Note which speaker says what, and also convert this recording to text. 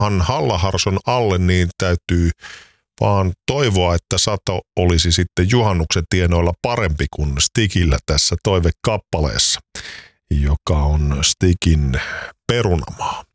Speaker 1: Hallaharson alle, niin täytyy vaan toivoa, että sato olisi sitten juhannuksen tienoilla parempi kuin Stigillä tässä toivekappaleessa, joka on Stigin Perunamaa.